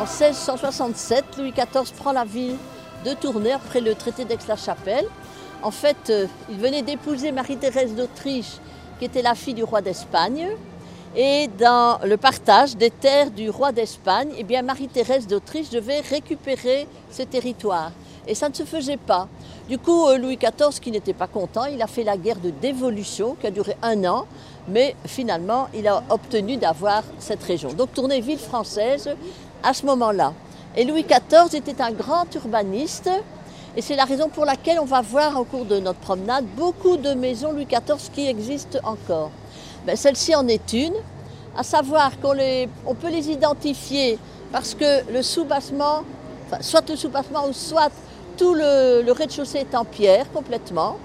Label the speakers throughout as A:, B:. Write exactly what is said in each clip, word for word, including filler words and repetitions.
A: En seize cent soixante-sept, Louis quatorze prend la ville de Tournai après le traité d'Aix-la-Chapelle. En fait, euh, il venait d'épouser Marie-Thérèse d'Autriche, qui était la fille du roi d'Espagne. Et dans le partage des terres du roi d'Espagne, eh bien Marie-Thérèse d'Autriche devait récupérer ce territoire. Et ça ne se faisait pas. Du coup, Louis quatorze, qui n'était pas content, il a fait la guerre de dévolution qui a duré un an, mais finalement, il a obtenu d'avoir cette région. Donc Tournai, ville française, à ce moment-là. Et Louis quatorze était un grand urbaniste, et c'est la raison pour laquelle on va voir au cours de notre promenade beaucoup de maisons Louis quatorze qui existent encore. Ben, celle-ci en est une, à savoir qu'on les, on peut les identifier parce que le soubassement, enfin, soit le soubassement ou soit tout le, le rez-de-chaussée est en pierre complètement.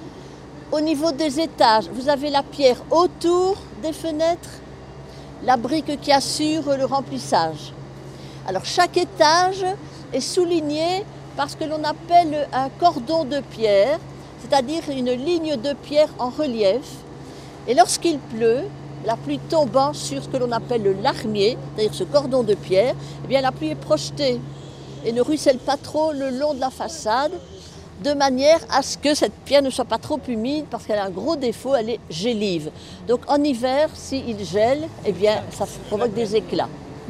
A: Au niveau des étages, vous avez la pierre autour des fenêtres, la brique qui assure le remplissage. Alors chaque étage est souligné par ce que l'on appelle un cordon de pierre, c'est-à-dire une ligne de pierre en relief. Et lorsqu'il pleut, la pluie tombant sur ce que l'on appelle le larmier, c'est-à-dire ce cordon de pierre, eh bien la pluie est projetée et ne ruisselle pas trop le long de la façade, de manière à ce que cette pierre ne soit pas trop humide, parce qu'elle a un gros défaut, elle est gélive. Donc en hiver, s'il gèle, eh bien ça provoque des éclats.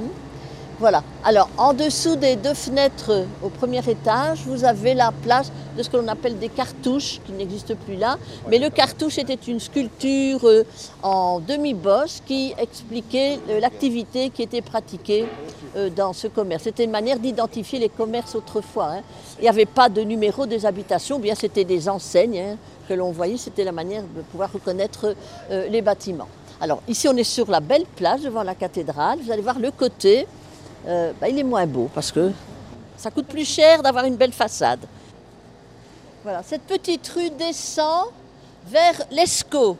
A: Voilà. Alors, en dessous des deux fenêtres au premier étage, vous avez la place de ce que l'on appelle des cartouches, qui n'existent plus là. Mais le cartouche était une sculpture en demi-bosse qui expliquait l'activité qui était pratiquée dans ce commerce. C'était une manière d'identifier les commerces autrefois. Hein. Il n'y avait pas de numéro des habitations, bien c'était des enseignes hein, que l'on voyait. C'était la manière de pouvoir reconnaître euh, les bâtiments. Alors, ici, on est sur la belle plage devant la cathédrale. Vous allez voir le côté. Euh, bah, il est moins beau parce que ça coûte plus cher d'avoir une belle façade. Voilà, cette petite rue descend vers l'Escaut.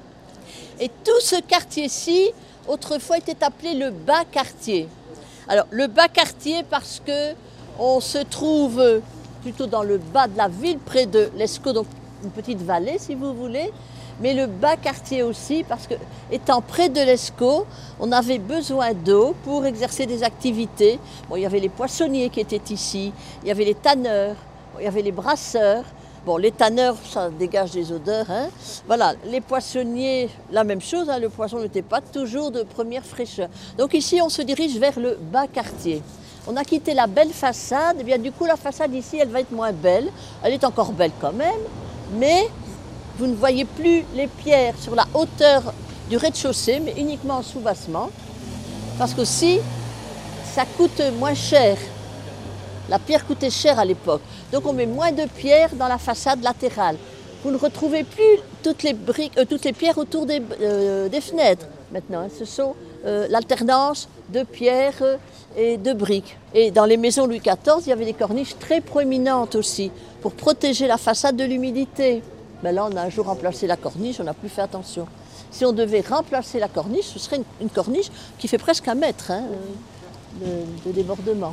A: Et tout ce quartier-ci, autrefois, était appelé le bas quartier. Alors, le bas quartier parce qu'on se trouve plutôt dans le bas de la ville, près de l'Escaut, donc une petite vallée si vous voulez. Mais le bas quartier aussi, parce que étant près de l'Escaut, on avait besoin d'eau pour exercer des activités. Bon, il y avait les poissonniers qui étaient ici, il y avait les tanneurs, bon, il y avait les brasseurs. Bon, les tanneurs, ça dégage des odeurs. Hein. Voilà, les poissonniers, la même chose, hein, le poisson n'était pas toujours de première fraîcheur. Donc ici, on se dirige vers le bas quartier. On a quitté la belle façade, et bien du coup, la façade ici, elle va être moins belle. Elle est encore belle quand même, mais vous ne voyez plus les pierres sur la hauteur du rez-de-chaussée, mais uniquement en soubassement, parce qu'aussi, ça coûte moins cher. La pierre coûtait cher à l'époque, donc on met moins de pierres dans la façade latérale. Vous ne retrouvez plus toutes les, briques, euh, toutes les pierres autour des, euh, des fenêtres maintenant. Hein. Ce sont euh, l'alternance de pierres et de briques. Et dans les maisons Louis quatorze, il y avait des corniches très proéminentes aussi, pour protéger la façade de l'humidité. Mais là, on a un jour remplacé la corniche, on n'a plus fait attention. Si on devait remplacer la corniche, ce serait une, une corniche qui fait presque un mètre hein, de, de débordement.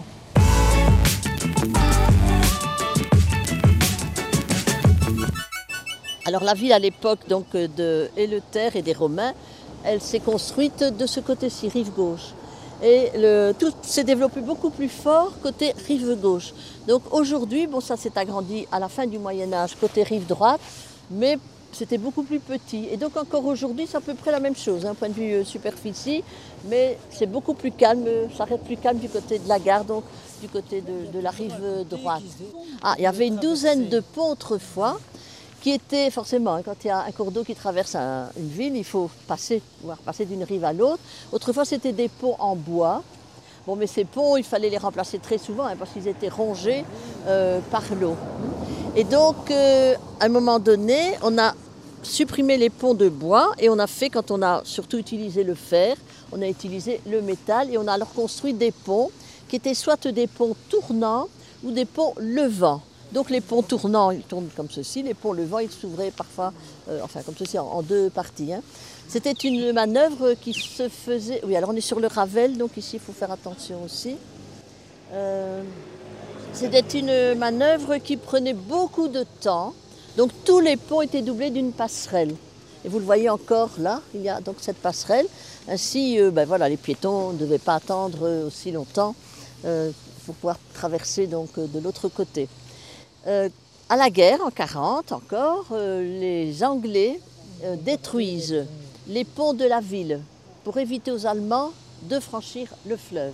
A: Alors la ville à l'époque donc de Eleuther et des Romains, elle s'est construite de ce côté-ci, rive gauche. Et le, tout s'est développé beaucoup plus fort côté rive gauche. Donc aujourd'hui, bon ça s'est agrandi à la fin du Moyen-Âge côté rive droite, mais c'était beaucoup plus petit. Et donc encore aujourd'hui, c'est à peu près la même chose, hein, point de vue euh, superficie, mais c'est beaucoup plus calme, ça reste plus calme du côté de la gare, donc du côté de, de la rive droite. Ah, il y avait une douzaine de ponts autrefois, qui étaient forcément, quand il y a un cours d'eau qui traverse un, une ville, il faut passer, pouvoir passer d'une rive à l'autre. Autrefois, c'était des ponts en bois. Bon, mais ces ponts, il fallait les remplacer très souvent, hein, parce qu'ils étaient rongés euh, par l'eau. Et donc, euh, à un moment donné, on a supprimé les ponts de bois et on a fait, quand on a surtout utilisé le fer, on a utilisé le métal et on a alors construit des ponts qui étaient soit des ponts tournants ou des ponts levants. Donc les ponts tournants, ils tournent comme ceci, les ponts levants, ils s'ouvraient parfois, euh, enfin comme ceci, en, en deux parties. Hein. C'était une manœuvre qui se faisait... Oui, alors on est sur le Ravel, donc ici il faut faire attention aussi. Euh, C'était une manœuvre qui prenait beaucoup de temps. Donc tous les ponts étaient doublés d'une passerelle. Et vous le voyez encore là, il y a donc cette passerelle. Ainsi, euh, ben voilà, les piétons ne devaient pas attendre aussi longtemps euh, pour pouvoir traverser donc, de l'autre côté. Euh, à la guerre, en quarante encore, euh, les Anglais euh, détruisent les ponts de la ville pour éviter aux Allemands de franchir le fleuve.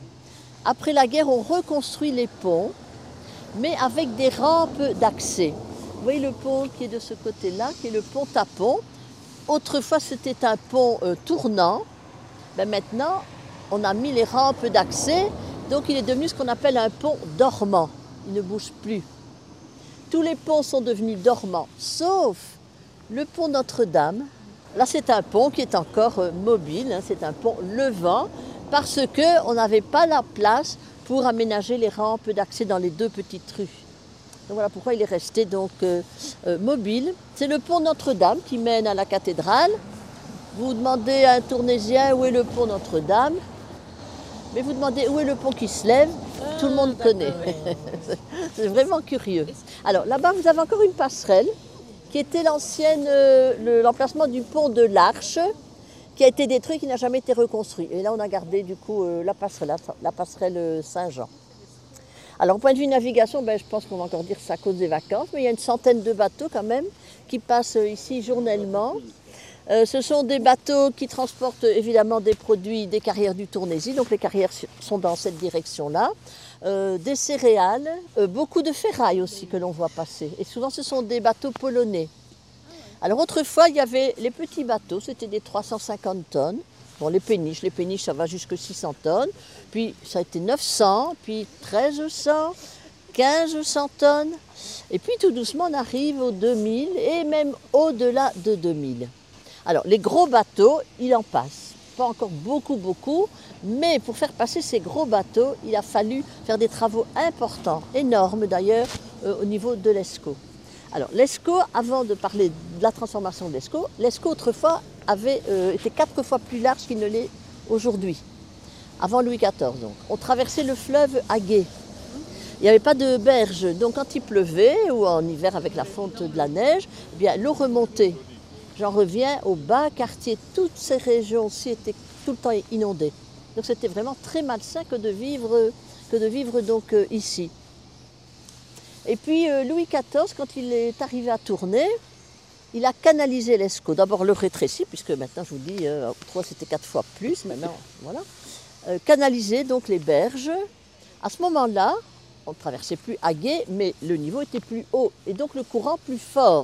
A: Après la guerre, on reconstruit les ponts, mais avec des rampes d'accès. Vous voyez le pont qui est de ce côté-là, qui est le pont à pont. Autrefois, c'était un pont euh, tournant. Ben maintenant, on a mis les rampes d'accès, donc il est devenu ce qu'on appelle un pont dormant. Il ne bouge plus. Tous les ponts sont devenus dormants, sauf le pont Notre-Dame. Là, c'est un pont qui est encore euh, mobile, hein, c'est un pont levant, parce qu'on n'avait pas la place pour aménager les rampes d'accès dans les deux petites rues. Donc voilà pourquoi il est resté donc, euh, euh, mobile. C'est le pont Notre-Dame qui mène à la cathédrale. Vous demandez à un Tournésien où est le pont Notre-Dame, mais vous demandez où est le pont qui se lève, tout le monde connaît. C'est vraiment curieux. Alors là-bas, vous avez encore une passerelle qui était l'ancienne, euh, l'emplacement du pont de l'Arche, qui a été détruit, qui n'a jamais été reconstruit. Et là, on a gardé du coup euh, la passerelle, la passerelle Saint-Jean. Alors, au point de vue navigation, ben, je pense qu'on va encore dire que c'est à cause des vacances, mais il y a une centaine de bateaux quand même qui passent ici journellement. Euh, ce sont des bateaux qui transportent évidemment des produits des carrières du Tournésis, donc les carrières sont dans cette direction-là. Euh, des céréales, euh, beaucoup de ferraille aussi que l'on voit passer. Et souvent ce sont des bateaux polonais. Alors autrefois il y avait les petits bateaux, c'était des trois cent cinquante tonnes. Bon, les péniches, les péniches ça va jusqu'à six cents tonnes. Puis ça a été neuf cents, puis treize cents, quinze cents tonnes. Et puis tout doucement on arrive aux deux mille et même au-delà de deux mille. Alors les gros bateaux, il en passe. Pas encore beaucoup, beaucoup, mais pour faire passer ces gros bateaux, il a fallu faire des travaux importants, énormes d'ailleurs, euh, au niveau de l'Escaut. Alors l'Escaut, avant de parler de la transformation de l'Escaut, l'Escaut autrefois avait euh, été quatre fois plus large qu'il ne l'est aujourd'hui, avant Louis quatorze donc. On traversait le fleuve à gué. Il n'y avait pas de berge, donc quand il pleuvait, ou en hiver avec la fonte de la neige, eh bien l'eau remontait. J'en reviens au bas quartier, toutes ces régions-ci étaient tout le temps inondées. Donc c'était vraiment très malsain que de vivre, que de vivre donc euh, ici. Et puis euh, Louis quatorze, quand il est arrivé à Tournai, il a canalisé l'Escaut. D'abord le rétréci, puisque maintenant je vous dis, euh, autrefois c'était quatre fois plus, maintenant voilà. Euh, canaliser donc les berges. À ce moment-là, on ne traversait plus à gué, mais le niveau était plus haut et donc le courant plus fort.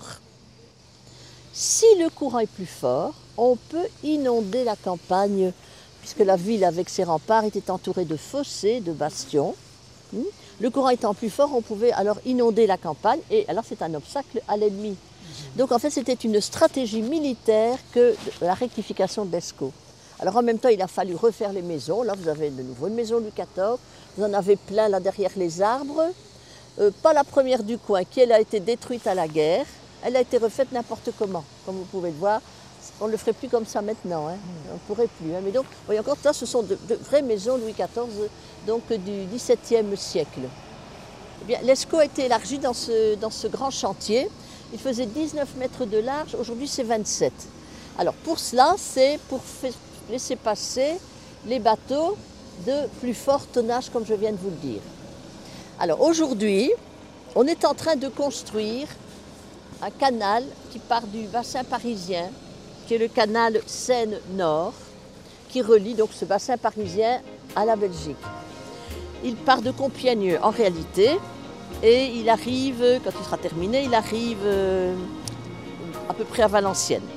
A: Si le courant est plus fort, on peut inonder la campagne, puisque la ville avec ses remparts était entourée de fossés, de bastions. Le courant étant plus fort, on pouvait alors inonder la campagne, et alors c'est un obstacle à l'ennemi. Donc en fait c'était une stratégie militaire que la rectification de l'Escaut. Alors en même temps il a fallu refaire les maisons, là vous avez de nouveau une maison Louis quatorze, vous en avez plein là derrière les arbres, euh, pas la première du coin qui elle a été détruite à la guerre. Elle a été refaite n'importe comment, comme vous pouvez le voir. On ne le ferait plus comme ça maintenant, hein. On ne pourrait plus. Hein. Mais donc, vous voyez encore, ça, ce sont de, de vraies maisons Louis quatorze, donc du dix-septième siècle. Eh bien, l'Escaut a été élargi dans ce, dans ce grand chantier. Il faisait dix-neuf mètres de large, aujourd'hui c'est vingt-sept. Alors pour cela, c'est pour laisser passer les bateaux de plus fort tonnage, comme je viens de vous le dire. Alors aujourd'hui, on est en train de construire un canal qui part du bassin parisien, qui est le canal Seine-Nord, qui relie donc ce bassin parisien à la Belgique. Il part de Compiègne en réalité, et il arrive, quand il sera terminé, il arrive à peu près à Valenciennes.